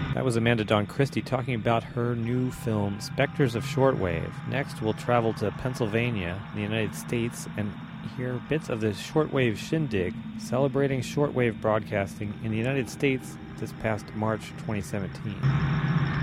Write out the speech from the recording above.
That was Amanda Dawn Christie talking about her new film, Spectres of Shortwave. Next, we'll travel to Pennsylvania, in the United States, and hear bits of the Shortwave Shindig, celebrating shortwave broadcasting in the United States this past March 2017.